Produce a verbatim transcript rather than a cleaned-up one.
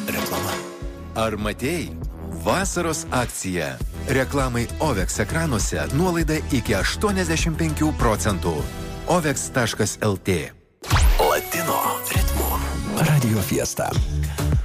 Reklama. Ar matėjai? Vasaros akcija. Reklamai Ovex ekranuose nuolaida iki aštuoniasdešimt penkių procentų. ovex taškas lt. Latino ritmu. Radio Fiesta.